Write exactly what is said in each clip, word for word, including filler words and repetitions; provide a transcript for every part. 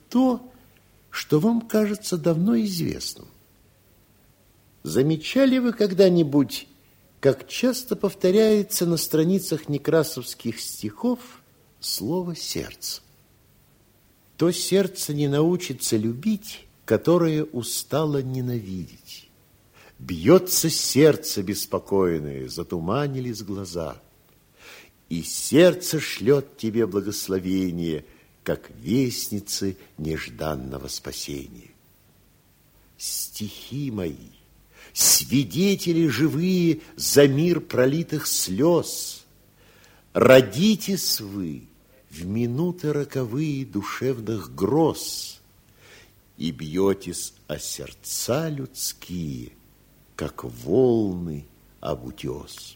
то, что вам кажется давно известным. Замечали вы когда-нибудь, как часто повторяется на страницах некрасовских стихов слово «сердце»? То сердце не научится любить, которое устало ненавидеть. Бьется сердце беспокойное, затуманились глаза. И сердце шлет тебе благословение, как вестницы нежданного спасения. Стихи мои, свидетели живые за мир пролитых слез, родитесь вы в минуты роковые душевных гроз и бьетесь о сердца людские, как волны об утес.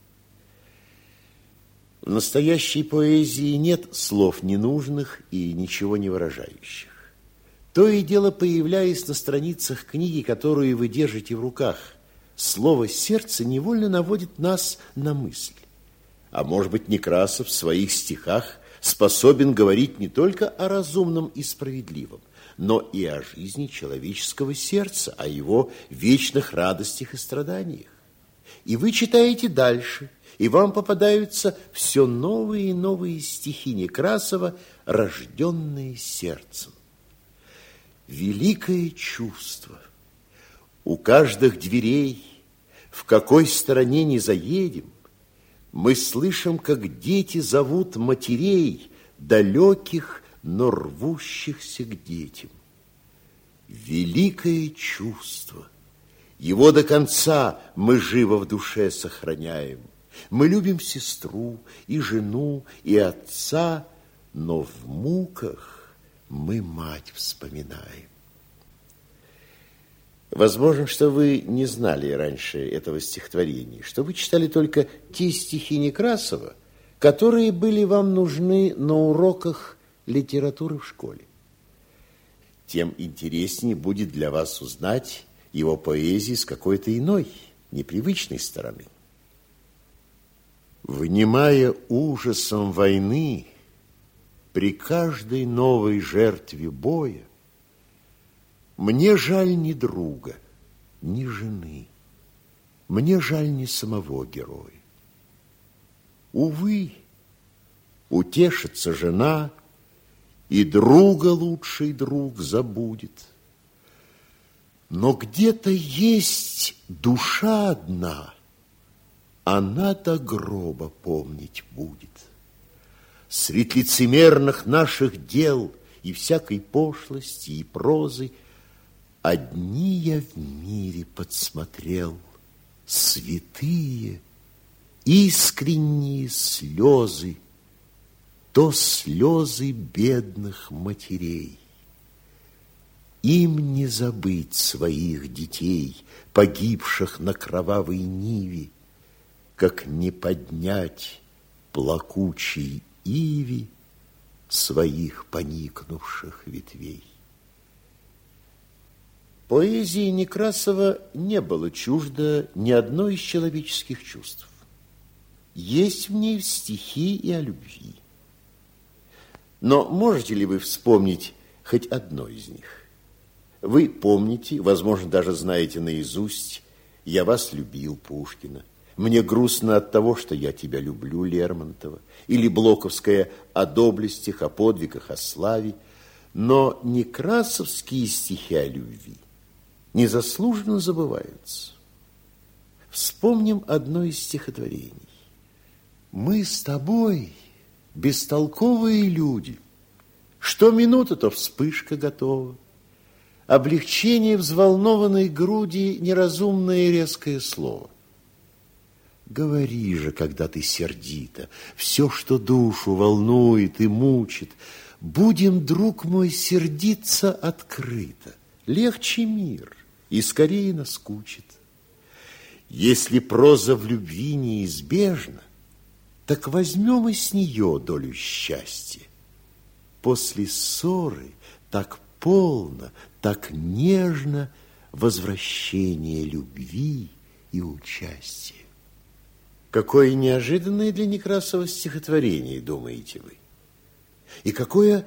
В настоящей поэзии нет слов ненужных и ничего не выражающих. То и дело, появляясь на страницах книги, которую вы держите в руках, слово «сердце» невольно наводит нас на мысль. А может быть, Некрасов в своих стихах способен говорить не только о разумном и справедливом, но и о жизни человеческого сердца, о его вечных радостях и страданиях. И вы читаете дальше, и вам попадаются все новые и новые стихи Некрасова, рожденные сердцем. Великое чувство. У каждых дверей, в какой стороне ни заедем, мы слышим, как дети зовут матерей, далеких, но рвущихся к детям. Великое чувство. Его до конца мы живо в душе сохраняем. Мы любим сестру и жену, и отца, но в муках мы мать вспоминаем. Возможно, что вы не знали раньше этого стихотворения, что вы читали только те стихи Некрасова, которые были вам нужны на уроках литературы в школе. Тем интереснее будет для вас узнать его поэзии с какой-то иной, непривычной стороны. Внимая ужасом войны, при каждой новой жертве боя, мне жаль ни друга, ни жены, мне жаль ни самого героя. Увы, утешится жена, и друга лучший друг забудет. Но где-то есть душа одна, она до гроба помнить будет. Средь лицемерных наших дел и всякой пошлости и прозы одни я в мире подсмотрел святые, искренние слезы, то слезы бедных матерей. Им не забыть своих детей, погибших на кровавой ниве, как не поднять плакучей иви своих поникнувших ветвей. Поэзии Некрасова не было чуждо ни одной из человеческих чувств. Есть в ней стихи и о любви. Но можете ли вы вспомнить хоть одно из них? Вы помните, возможно, даже знаете наизусть «Я вас любил» Пушкина, «Мне грустно от того, что я тебя люблю» Лермонтова, или блоковская «О доблестях, о подвигах, о славе». Но некрасовские стихи о любви незаслуженно забываются. Вспомним одно из стихотворений. «Мы с тобой бестолковые люди, что минута, то вспышка готова, облегчение взволнованной груди, неразумное резкое слово. Говори же, когда ты сердита, все, что душу волнует и мучит, будем, друг мой, сердиться открыто, легче мир и скорее наскучит. Если проза в любви неизбежна, так возьмем и с нее долю счастья. После ссоры так полно, так нежно возвращение любви и участия». Какое неожиданное для Некрасова стихотворение, думаете вы? И какое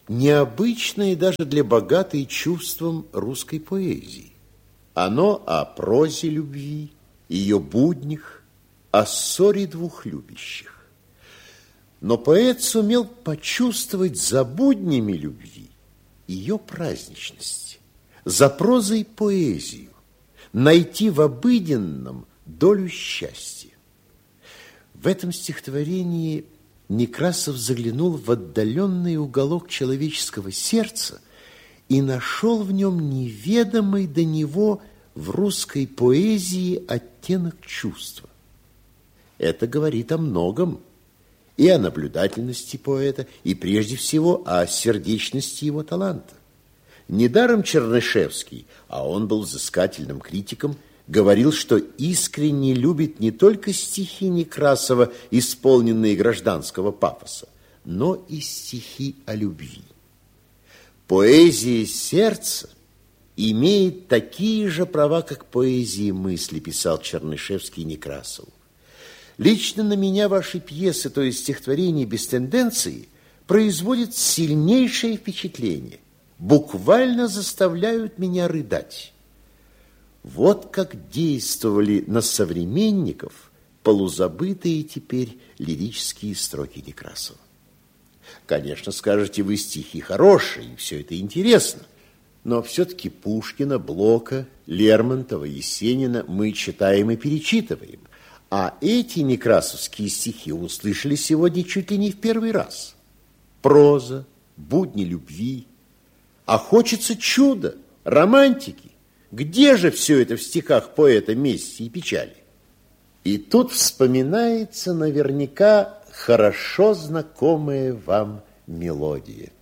необычное даже для богатой чувством русской поэзии. Оно о прозе любви, ее буднях, о ссоре двух любящих. Но поэт сумел почувствовать за буднями любви ее праздничность, за прозой поэзию, найти в обыденном долю счастья. В этом стихотворении Некрасов заглянул в отдаленный уголок человеческого сердца и нашел в нем неведомый до него в русской поэзии оттенок чувства. Это говорит о многом, и о наблюдательности поэта, и прежде всего о сердечности его таланта. Недаром Чернышевский, а он был взыскательным критиком, говорил, что искренне любит не только стихи Некрасова, исполненные гражданского пафоса, но и стихи о любви. Поэзия сердца имеет такие же права, как поэзия мысли, писал Чернышевский Некрасову. Лично на меня ваши пьесы, то есть стихотворения без тенденции, производят сильнейшее впечатление, буквально заставляют меня рыдать. Вот как действовали на современников полузабытые теперь лирические строки Некрасова. Конечно, скажете вы, стихи хорошие, и все это интересно, но все-таки Пушкина, Блока, Лермонтова, Есенина мы читаем и перечитываем. А эти некрасовские стихи услышали сегодня чуть ли не в первый раз. Проза, будни любви. А хочется чуда, романтики. Где же все это в стихах поэта мести и печали? И тут вспоминается наверняка хорошо знакомая вам мелодия.